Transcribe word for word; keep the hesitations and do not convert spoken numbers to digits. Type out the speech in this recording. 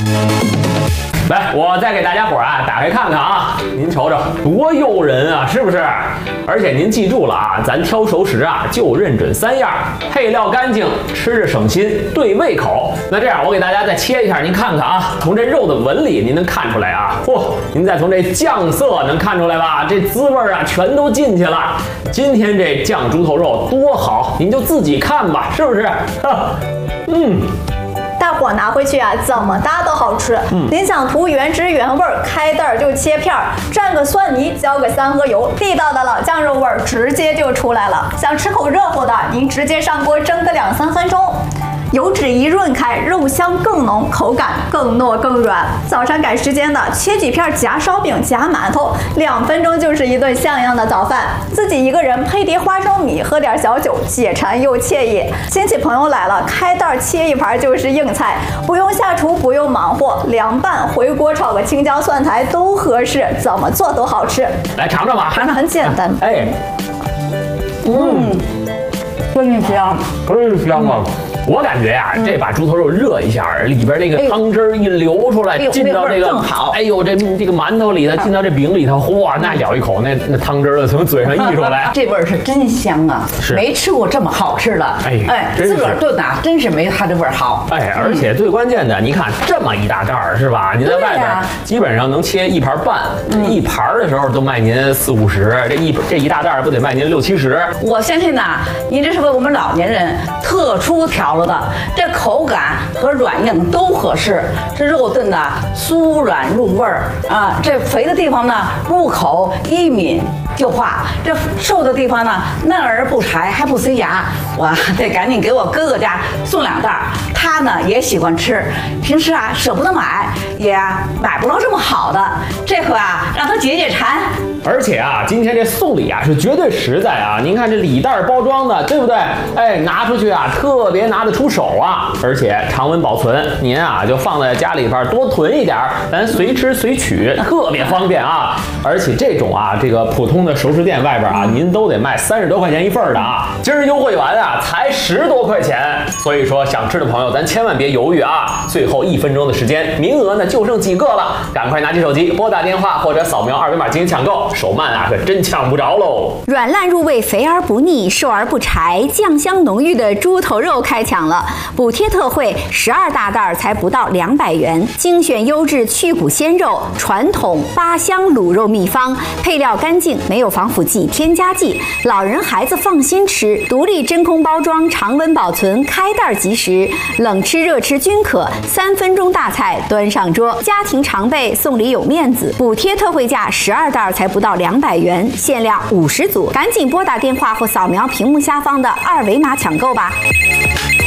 来，我再给大家伙啊打开看看啊，您瞅瞅多诱人啊，是不是？而且您记住了啊，咱挑熟食啊就认准三样：配料干净，吃着省心，对胃口。那这样，我给大家再切一下，您看看啊，从这肉的纹理您能看出来啊，嚯、哦，您再从这酱色能看出来吧？这滋味啊全都进去了。今天这酱猪头肉多好，您就自己看吧，是不是？嗯。 大伙拿回去啊，怎么搭都好吃。嗯，您想图原汁原味儿，开袋就切片儿，蘸个蒜泥，浇个三合油，地道的老酱肉味儿直接就出来了。想吃口热乎的，您直接上锅蒸个两三分钟。油脂一润开，肉香更浓，口感更糯更软。早上赶时间的，切几片夹烧饼、夹馒头，两分钟就是一顿像样的早饭。自己一个人配碟花生米，喝点小酒，解馋又惬意。亲戚朋友来了，开袋切一盘就是硬菜，不用下厨，不用忙活，凉拌、回锅炒个青椒蒜苔都合适，怎么做都好吃。 来尝尝吧， 尝尝很简单。 哎，嗯， 真香， 真香啊！我感觉呀、啊，这把猪头肉热一下，里边那个汤汁儿一流出来，进到这个，哎呦，这这个馒头里头，进到这饼里头，哇，那咬一口，那那汤汁儿从嘴上溢出来， 这味儿是真香啊！ 是， 没吃过这么好吃的， 哎哎，自个儿炖呐，真是没它这味儿好。 哎，而且最关键的，你看这么一大袋儿是吧？你在外边基本上能切一盘半，一盘的时候都卖您四五十，这一这一大袋不得卖您六七十？ 我相信呐，您这是为我们老年人特殊调了的，这口感和软硬都合适。这肉炖的酥软入味儿啊，这肥的地方呢入口一抿就化，这瘦的地方呢嫩而不柴还不塞牙。我得赶紧给我哥哥家送两袋，他呢也喜欢吃，平时啊舍不得买，也买不着这么好的，这回啊让他解解馋。 而且啊，今天这送礼啊是绝对实在啊！您看这礼袋包装的，对不对？哎，拿出去啊，特别拿得出手啊！而且常温保存，您啊就放在家里边多囤一点，咱随吃随取，特别方便啊！而且这种啊，这个普通的熟食店外边啊，您都得卖三十多块钱一份的啊，今儿优惠完啊才十多块钱，所以说想吃的朋友咱千万别犹豫啊！最后一分钟的时间，名额呢就剩几个了，赶快拿起手机拨打电话或者扫描二维码进行抢购。手慢啊，可真抢不着喽！ 软烂入味，肥而不腻，瘦而不柴，酱香浓郁的猪头肉开抢了！补贴特惠，十二大袋才不到两百元，精选优质去骨鲜肉，传统八香卤肉秘方，配料干净，没有防腐剂、添加剂，老人孩子放心吃。独立真空包装，常温保存，开袋即食，冷吃热吃均可。三分钟大菜端上桌，家庭常备，送礼有面子。补贴特惠价，十二袋才不到两百元，限量五十组，赶紧拨打电话或扫描屏幕下方的二维码抢购吧。